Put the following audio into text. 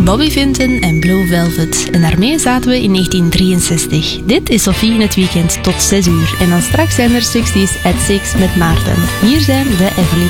Bobby Vinton en Blue Velvet. En daarmee zaten we in 1963. Dit is Sophie in het weekend tot 6 uur. En dan straks zijn er 60's at 6 met Maarten. Hier zijn de Everly